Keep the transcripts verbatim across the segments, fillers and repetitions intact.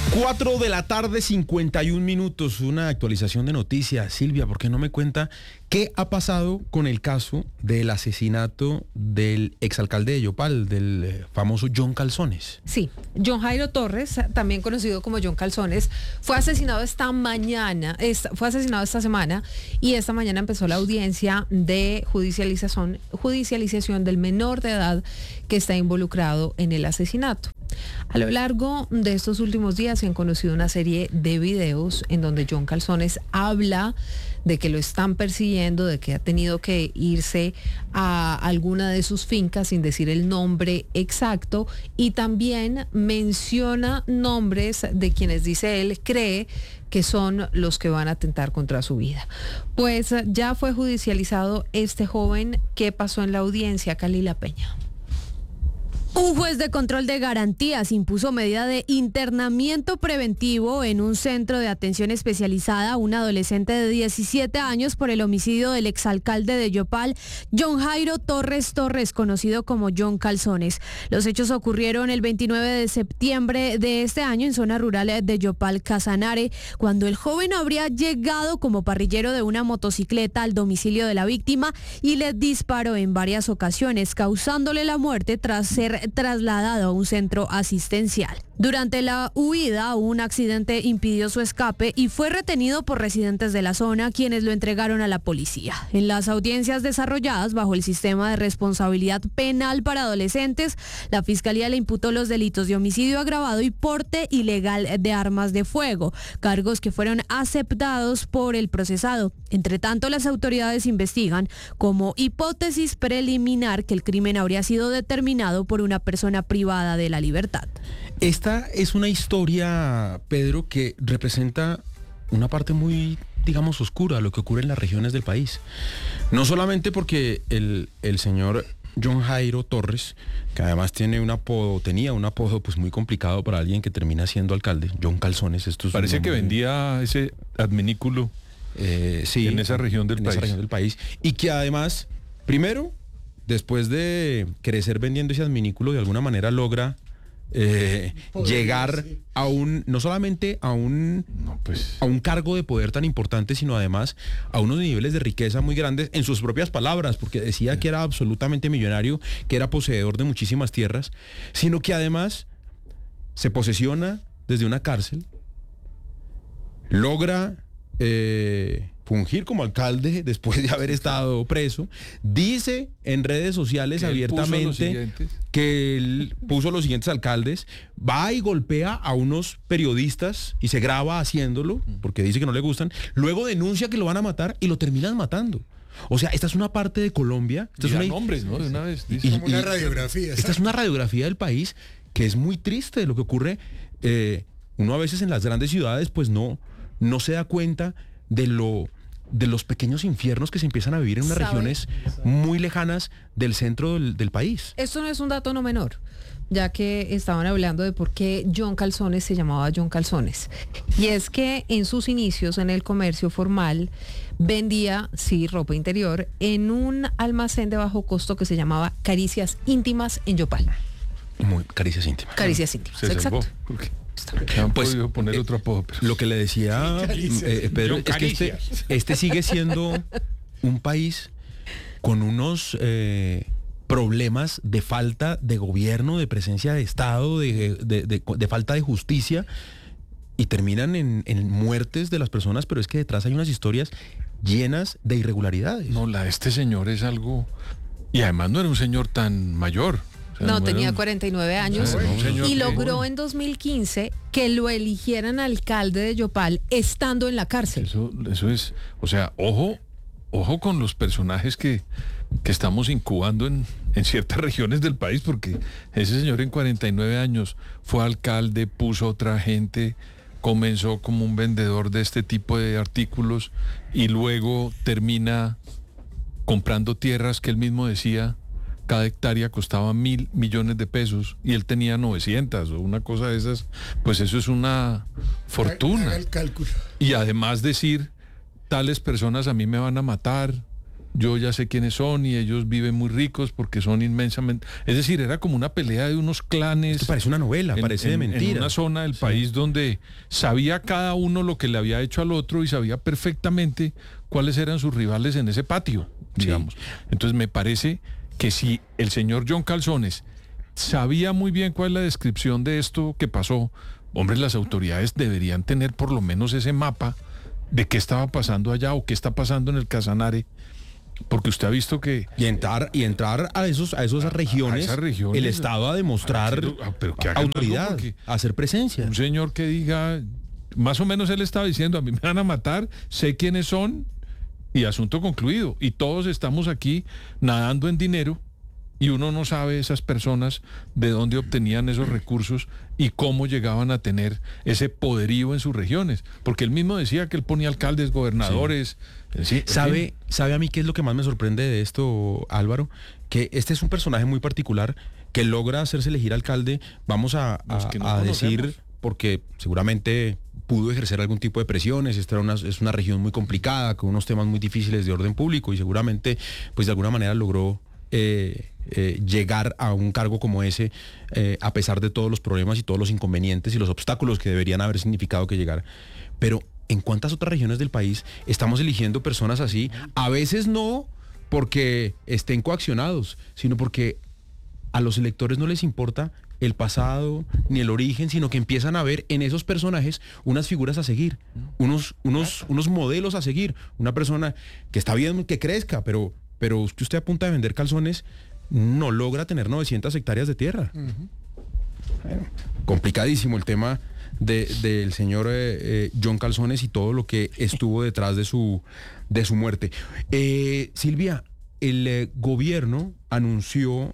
Cuatro de la tarde, cincuenta y un minutos, una actualización de noticias. Silvia, ¿por qué no me cuenta qué ha pasado con el caso del asesinato del exalcalde de Yopal, del eh, famoso John Calzones? Sí, John Jairo Torres, también conocido como John Calzones, fue asesinado esta mañana, esta, fue asesinado esta semana y esta mañana empezó la audiencia de judicialización, judicialización del menor de edad que está involucrado en el asesinato. A lo largo de estos últimos días se han conocido una serie de videos en donde John Calzones habla de que lo están persiguiendo, de que ha tenido que irse a alguna de sus fincas sin decir el nombre exacto, y también menciona nombres de quienes dice él cree que son los que van a atentar contra su vida. Pues ya fue judicializado este joven. ¿Qué pasó en la audiencia, Kalila Peña? Un juez de control de garantías impuso medida de internamiento preventivo en un centro de atención especializada a un adolescente de diecisiete años por el homicidio del exalcalde de Yopal, John Jairo Torres Torres, conocido como John Calzones. Los hechos ocurrieron el veintinueve de septiembre de este año en zona rural de Yopal, Casanare, cuando el joven habría llegado como parrillero de una motocicleta al domicilio de la víctima y le disparó en varias ocasiones, causándole la muerte tras ser trasladado a un centro asistencial. Durante la huida, un accidente impidió su escape y fue retenido por residentes de la zona, quienes lo entregaron a la policía. En las audiencias desarrolladas bajo el sistema de responsabilidad penal para adolescentes, la Fiscalía le imputó los delitos de homicidio agravado y porte ilegal de armas de fuego, cargos que fueron aceptados por el procesado. Entre tanto, las autoridades investigan como hipótesis preliminar que el crimen habría sido determinado por una persona privada de la libertad. Esta es una historia, Pedro, que representa una parte muy, digamos, oscura de lo que ocurre en las regiones del país. No solamente porque el, el señor John Jairo Torres, que además tiene un apodo, tenía un apodo pues muy complicado para alguien que termina siendo alcalde, John Calzones. Esto es Parece que vendía ese adminículo eh, sí, en esa región del en país. esa región del país. Y que además, primero, después de crecer vendiendo ese adminículo, de alguna manera logra Eh, llegar sí. a un, no solamente a un no, pues. a un cargo de poder tan importante, sino además a unos niveles de riqueza muy grandes, en sus propias palabras, porque decía sí. que era absolutamente millonario, que era poseedor de muchísimas tierras, sino que además se posesiona desde una cárcel, logra eh, fungir como alcalde después de haber estado preso, dice en redes sociales que abiertamente que él puso los siguientes alcaldes, va y golpea a unos periodistas y se graba haciéndolo, porque dice que no le gustan, luego denuncia que lo van a matar y lo terminan matando. O sea, esta es una parte de Colombia. Esta es una, nombres, ¿no? De una vez. Y, como una radiografía. Esta es una radiografía del país que es muy triste de lo que ocurre. Eh, uno a veces en las grandes ciudades pues no, no se da cuenta de lo... de los pequeños infiernos que se empiezan a vivir en unas ¿Sabe? regiones muy lejanas del centro del, del país. Esto no es un dato no menor, ya que estaban hablando de por qué John Calzones se llamaba John Calzones. Y es que en sus inicios en el comercio formal vendía, sí, ropa interior en un almacén de bajo costo que se llamaba Caricias Íntimas en Yopal. Muy, Caricias Íntimas. Caricias Íntimas, se exacto. Han pues, podido poner eh, otro apodo. Pero... Lo que le decía eh, Pedro es que este, este sigue siendo un país con unos eh, problemas de falta de gobierno, de presencia de Estado, de, de, de, de falta de justicia, y terminan en, en muertes de las personas, pero es que detrás hay unas historias llenas de irregularidades. No, la de este señor es algo... Y además no era un señor tan mayor. O sea, no, no, tenía cuarenta y nueve años no, y logró en dos mil quince que lo eligieran alcalde de Yopal estando en la cárcel. Eso, eso es, o sea, ojo, ojo con los personajes que, que estamos incubando en, en ciertas regiones del país, porque ese señor en cuarenta y nueve años fue alcalde, puso otra gente, comenzó como un vendedor de este tipo de artículos y luego termina comprando tierras que él mismo decía cada hectárea costaba mil millones de pesos y él tenía novecientas o una cosa de esas, pues eso es una fortuna. Haga el cálculo. Y además decir, tales personas a mí me van a matar, yo ya sé quiénes son y ellos viven muy ricos porque son inmensamente... Es decir, era como una pelea de unos clanes... Esto parece una novela, en, parece en, de mentira. En una zona del sí. país donde sabía cada uno lo que le había hecho al otro y sabía perfectamente cuáles eran sus rivales en ese patio, digamos. Sí. Entonces me parece que si el señor John Calzones sabía muy bien cuál es la descripción de esto que pasó, hombre, las autoridades deberían tener por lo menos ese mapa de qué estaba pasando allá o qué está pasando en el Casanare, porque usted ha visto que... Y entrar, y entrar a, esos, a esas regiones, a esas regiones, el Estado a demostrar a, pero que autoridad, a hacer presencia. Un señor que diga, más o menos él estaba diciendo, a mí me van a matar, sé quiénes son, y asunto concluido. Y todos estamos aquí nadando en dinero, y uno no sabe esas personas de dónde obtenían esos recursos y cómo llegaban a tener ese poderío en sus regiones. Porque él mismo decía que él ponía alcaldes, gobernadores. Sí. Sí, ¿Sabe, ¿Sabe a mí qué es lo que más me sorprende de esto, Álvaro? Que este es un personaje muy particular que logra hacerse elegir alcalde, vamos a, a, no a decir, porque seguramente pudo ejercer algún tipo de presiones, esta era una, es una región muy complicada, con unos temas muy difíciles de orden público, y seguramente, pues de alguna manera logró... Eh, eh, llegar a un cargo como ese, eh, a pesar de todos los problemas y todos los inconvenientes y los obstáculos que deberían haber significado que llegara. Pero ¿en cuántas otras regiones del país estamos eligiendo personas así? A veces no porque estén coaccionados, sino porque a los electores no les importa el pasado ni el origen, sino que empiezan a ver en esos personajes unas figuras a seguir, unos, unos, unos modelos a seguir. Una persona que está bien que crezca, pero, pero usted, usted a punta de vender calzones no logra tener novecientas hectáreas de tierra. Uh-huh. Bueno, complicadísimo el tema de, del señor eh, eh, John Calzones y todo lo que estuvo detrás de su, de su muerte. Eh, Silvia, el eh, gobierno anunció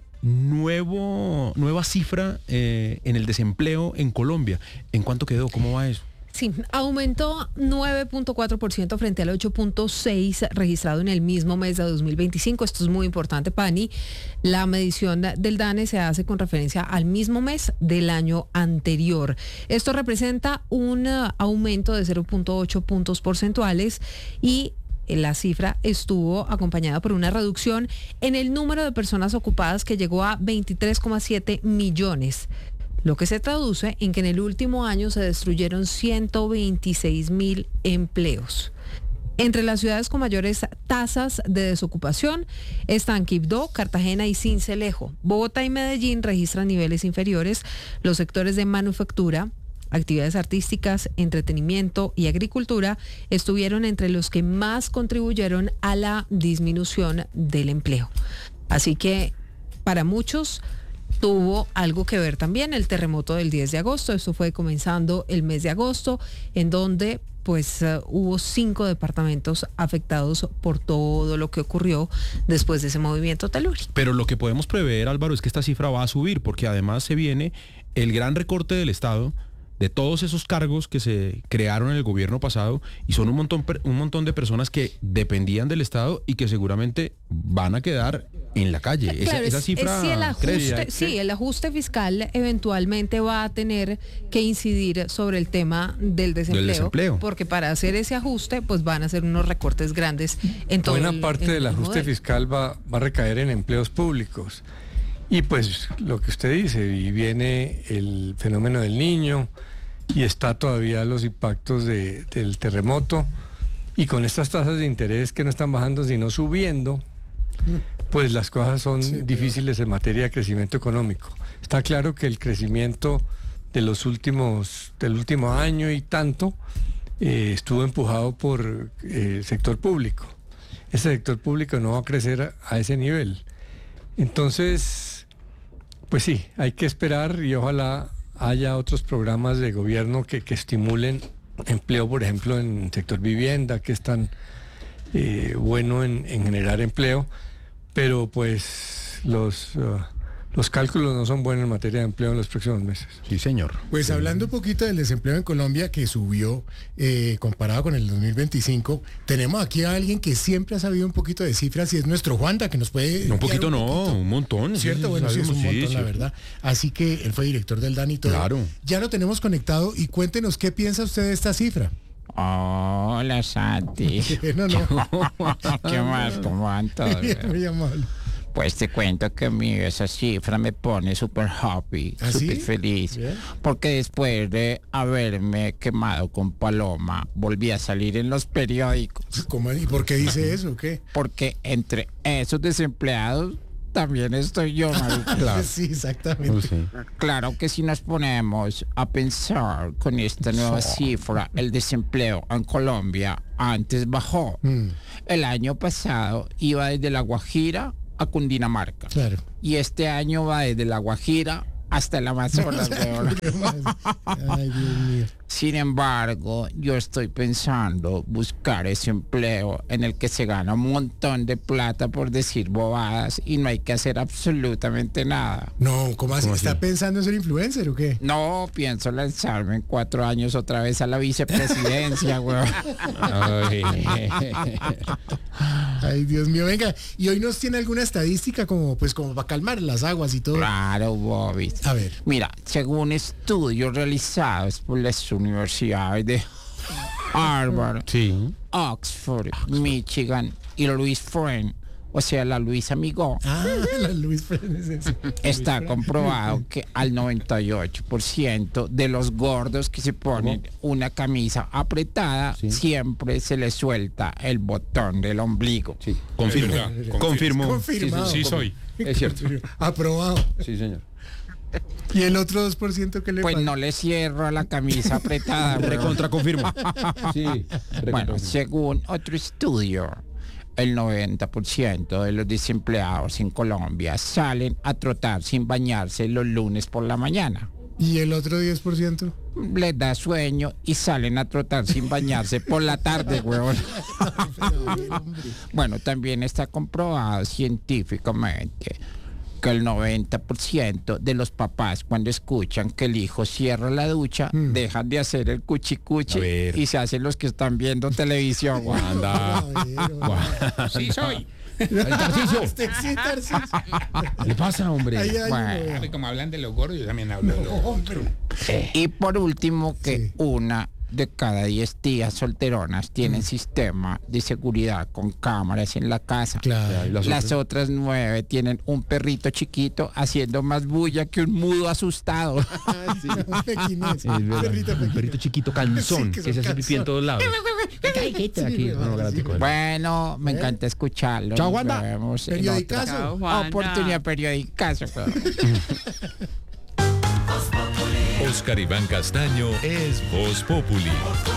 nuevo, nueva cifra eh, en el desempleo en Colombia. ¿En cuánto quedó? ¿Cómo va eso? Sí, aumentó nueve punto cuatro por ciento frente al ocho punto seis por ciento registrado en el mismo mes de dos mil veinticinco. Esto es muy importante, Pani. La medición del DANE se hace con referencia al mismo mes del año anterior. Esto representa un uh, aumento de cero punto ocho puntos porcentuales y la cifra estuvo acompañada por una reducción en el número de personas ocupadas que llegó a veintitrés coma siete millones. Lo que se traduce en que en el último año se destruyeron ciento veintiséis mil empleos. Entre las ciudades con mayores tasas de desocupación están Quibdó, Cartagena y Sincelejo. Bogotá y Medellín registran niveles inferiores. Los sectores de manufactura, actividades artísticas, entretenimiento y agricultura estuvieron entre los que más contribuyeron a la disminución del empleo. Así que para muchos tuvo algo que ver también el terremoto del diez de agosto. Esto fue comenzando el mes de agosto, en donde pues uh, hubo cinco departamentos afectados por todo lo que ocurrió después de ese movimiento telúrico. Pero lo que podemos prever, Álvaro, es que esta cifra va a subir, porque además se viene el gran recorte del Estado, de todos esos cargos que se crearon en el gobierno pasado, y son un montón, un montón de personas que dependían del Estado y que seguramente van a quedar en la calle. Claro, esa, esa cifra es, si el ajuste, crece. sí, el ajuste fiscal eventualmente va a tener que incidir sobre el tema del desempleo, del desempleo. Porque para hacer ese ajuste, pues van a ser unos recortes grandes en todo. Buena el, parte en del ajuste modelo. fiscal va, va a recaer en empleos públicos. Y pues lo que usted dice, y viene el fenómeno del Niño, y está todavía los impactos de, del terremoto, y con estas tasas de interés que no están bajando sino subiendo, pues las cosas son sí, difíciles en materia de crecimiento económico. Está claro que el crecimiento de los últimos, del último año y tanto eh, estuvo empujado por eh, el sector público. Ese sector público no va a crecer a, a ese nivel. Entonces, pues sí, hay que esperar y ojalá haya otros programas de gobierno que, que estimulen empleo, por ejemplo, en el sector vivienda, que es tan eh, bueno en, en generar empleo, pero pues los, uh, los cálculos no son buenos en materia de empleo en los próximos meses. Sí, señor. Pues sí. Hablando un poquito del desempleo en Colombia, que subió eh, comparado con el dos mil veinticinco, tenemos aquí a alguien que siempre ha sabido un poquito de cifras y es nuestro Juanda, que nos puede... No, un poquito un no, poquito. un montón. ¿Cierto? Sí, bueno, sí, es un montón, sí, la sí. verdad. Así que él fue director del DANE y todo. Claro. Ya lo tenemos conectado y cuéntenos qué piensa usted de esta cifra. Hola, Santi. No, no. ¿Qué más? ¿Cómo van todos? Bien, muy amable. Pues te cuento que a mí esa cifra me pone súper happy, ¿Ah, súper sí? feliz. Bien. Porque después de haberme quemado con Paloma, volví a salir en los periódicos. ¿Cómo, ¿Y por qué dice eso? ¿Qué? Porque entre esos desempleados también estoy yo, marica. Claro. Sí, exactamente. Uy, sí. Claro que si nos ponemos a pensar con esta nueva cifra, el desempleo en Colombia antes bajó. Mm, El año pasado iba desde La Guajira a Cundinamarca. claro. Y este año va desde La Guajira hasta el Amazonas, weón. Ay, Dios mío. Sin embargo, yo estoy pensando buscar ese empleo en el que se gana un montón de plata por decir bobadas y no hay que hacer absolutamente nada. No, ¿cómo así? ¿Cómo ¿Está así? pensando en ser influencer o qué? No, pienso lanzarme en cuatro años otra vez a la vicepresidencia, weón. Ay. Ay, Dios mío, venga. ¿Y hoy nos tiene alguna estadística como, pues, como para calmar las aguas y todo? Claro, Bobby. A ver. Mira, según estudios realizados por las universidades de Harvard, Sí. Oxford, Michigan y Louis Friend, o sea, la Luis Amigo, Ah, la Luis Fernández. está comprobado que al noventa y ocho por ciento de los gordos que se ponen una camisa apretada, Sí. siempre se les suelta el botón del ombligo. Sí. Confirmo. Confirmo. Confirmado. Sí, sí, soy. Es cierto. Aprobado. Sí, señor. ¿Y el otro dos por ciento que le Pues pasa? no le cierro a la camisa apretada. weón. Recontra confirmo. Sí. recontra Bueno, confirmo. según otro estudio, el noventa por ciento de los desempleados en Colombia salen a trotar sin bañarse los lunes por la mañana. ¿Y el otro diez por ciento? Les da sueño y salen a trotar sin bañarse por la tarde, huevón. Bueno, también está comprobado científicamente que el noventa por ciento de los papás cuando escuchan que el hijo cierra la ducha, dejan de hacer el cuchicuchi A ver. y se hacen los que están viendo televisión. güey. Anda. Sí soy. Tarcisio. Usted sí, Tarcisio. ¿Qué le pasa, hombre? Ay, ay, Bueno. no. Como hablan de los gordos, yo también hablo de los gordos. Hombre. Y por último, que Sí. una de cada diez tías solteronas tienen sistema de seguridad con cámaras en la casa. Claro. Las Las otras. otras nueve tienen un perrito chiquito haciendo más bulla que un mudo asustado. Ah, sí, un pequinés. Es verdad. Perrito Un pequinés. perrito chiquito canzón Sí, que que se son hace pipí en canzón. todos lados. Sí, Aquí, no, no, sí. galáctico. Bueno, me encanta escucharlo. Chao, Nos Wanda. vemos en Periodicazo. otra Chao, Juana. oportunidad periodicazo. Oscar Iván Castaño es Voz Populi.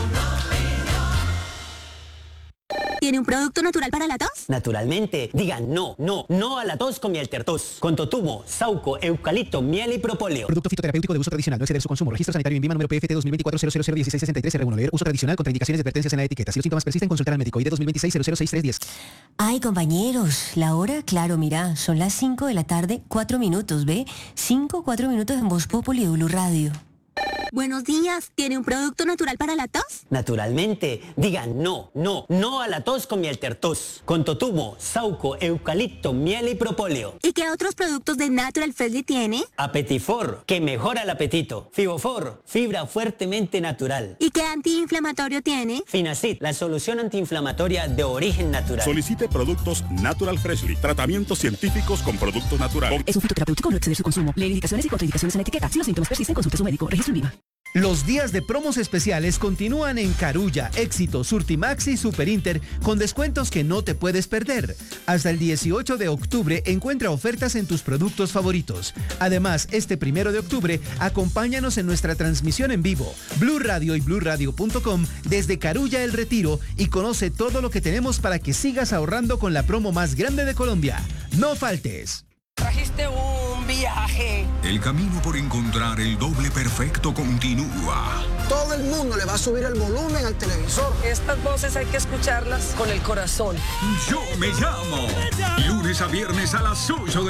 ¿Tiene un producto natural para la tos? Naturalmente, digan no, no, no a la tos con miel tertos. Con totumo, sauco, eucalipto, miel y propóleo. Producto fitoterapéutico de uso tradicional, no exceder su consumo. Registro sanitario INVIMA número P F T dos mil veinticuatro cero cero cero dieciséis sesenta y tres R uno. Leer uso tradicional contra indicaciones y advertencias en la etiqueta. Si los síntomas persisten, consultar al médico. I D dos mil veintiséis cero cero seis tres diez. Ay, compañeros, la hora, claro, mira, son las cinco de la tarde, cuatro minutos, ¿ve? cinco, cuatro minutos en Voz Populi de Blue Radio. Buenos días, ¿tiene un producto natural para la tos? Naturalmente, digan no, no, no a la tos con miel tertos. Con totumo, sauco, eucalipto, miel y propóleo. ¿Y qué otros productos de Natural Freshly tiene? Apetifor, que mejora el apetito. Fibofor, fibra fuertemente natural. ¿Y qué antiinflamatorio tiene? Finacid, la solución antiinflamatoria de origen natural. Solicite productos Natural Freshly. Tratamientos científicos con productos naturales. Es un fitoterapéutico, no exceder su consumo. Lee indicaciones y contraindicaciones en la etiqueta. Si los síntomas persisten, consulte a su médico. Registro INVIMA. Los días de promos especiales continúan en Carulla, Éxito, Surtimax y Super Inter con descuentos que no te puedes perder. Hasta el dieciocho de octubre encuentra ofertas en tus productos favoritos. Además, este primero de octubre, acompáñanos en nuestra transmisión en vivo, Blue Radio y blue radio punto com desde Carulla El Retiro y conoce todo lo que tenemos para que sigas ahorrando con la promo más grande de Colombia. ¡No faltes! Trajiste un viaje. El camino por encontrar el doble perfecto continúa. Todo el mundo le va a subir el volumen al televisor. Estas voces hay que escucharlas con el corazón. Yo me llamo. Lunes a viernes a las ocho de